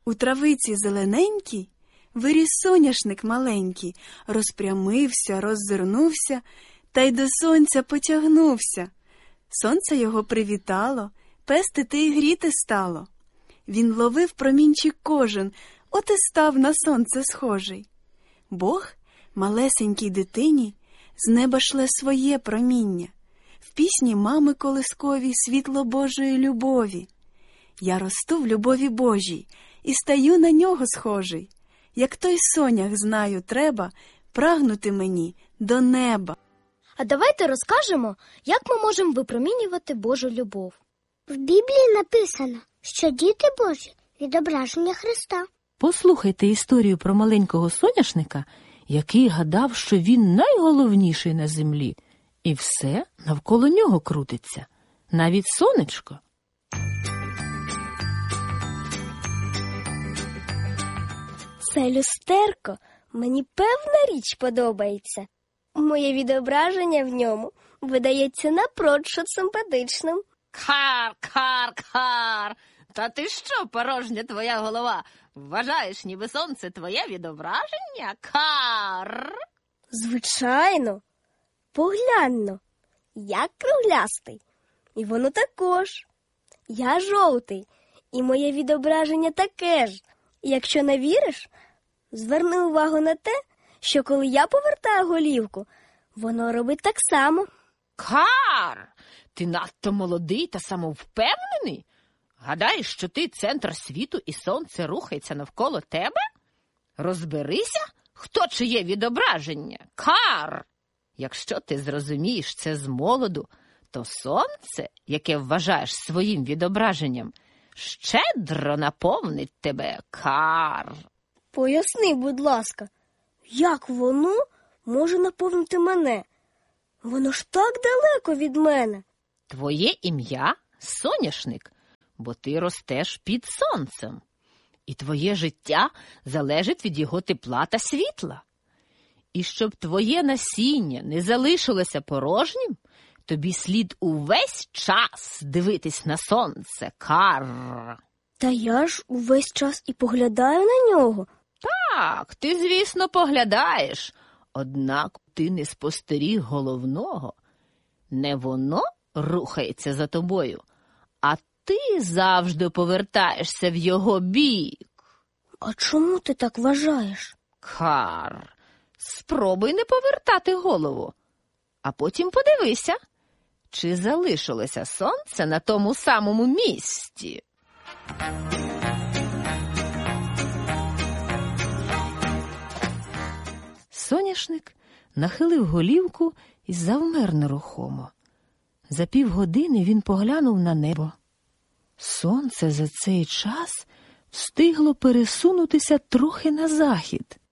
У травиці зелененькій виріс соняшник маленький, розпрямився, роззирнувся, та й до сонця потягнувся. Сонце його привітало, пестити і гріти стало. Він ловив промінчик кожен, от і став на сонце схожий. Бог малесенькій дитині з неба шле своє проміння, в пісні мами колисковій світло Божої любові. Я росту в любові Божій і стаю на нього схожий. Як той сонях, знаю, треба прагнути мені до неба. А давайте розкажемо, як ми можемо випромінювати Божу любов. В Біблії написано, що діти Божі – відображення Христа. Послухайте історію про маленького соняшника, який гадав, що він найголовніший на землі, і все навколо нього крутиться, навіть сонечко. Це люстерко мені певна річ подобається. Моє відображення в ньому видається напрочуд симпатичним. Кар, кар, кар! Та ти що, порожня твоя голова? Вважаєш, ніби сонце твоє відображення? Кар! Звичайно. Погляньно. Я круглястий. І воно також. Я жовтий. І моє відображення таке ж. І якщо не віриш, зверни увагу на те, що коли я повертаю голівку, воно робить так само. Кар! Ти надто молодий та самовпевнений? Гадаєш, що ти центр світу і сонце рухається навколо тебе? Розберися, хто чиє відображення. Кар! Якщо ти зрозумієш це з молоду, то сонце, яке вважаєш своїм відображенням, щедро наповнить тебе. Кар! Поясни, будь ласка, як воно може наповнити мене? Воно ж так далеко від мене. Твоє ім'я – соняшник, бо ти ростеш під сонцем. І твоє життя залежить від його тепла та світла. І щоб твоє насіння не залишилося порожнім, тобі слід увесь час дивитись на сонце. Кар! Та я ж увесь час і поглядаю на нього. Так, ти, звісно, поглядаєш. Однак ти не спостеріг головного. Не воно рухається за тобою, а ти завжди повертаєшся в його бік. А чому ти так вважаєш? Кар, спробуй не повертати голову, а потім подивися, чи залишилося сонце на тому самому місці. Соняшник нахилив голівку і завмер нерухомо. За півгодини він поглянув на небо. Сонце за цей час встигло пересунутися трохи на захід.